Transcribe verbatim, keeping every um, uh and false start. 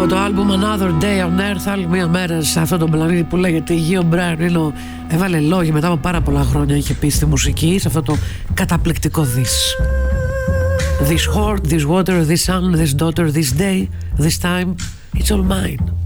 Από το άλμπουμ Another Day on Earth, άλλη μια μέρα σε αυτόν τον πλανήτη, που λέγεται Γιο Μπράιν. Έβαλε λόγια μετά από πάρα πολλά χρόνια, είχε πει στη μουσική, σε αυτό το καταπληκτικό this. This heart, this water, this sun, this daughter, this day, this time, it's all mine.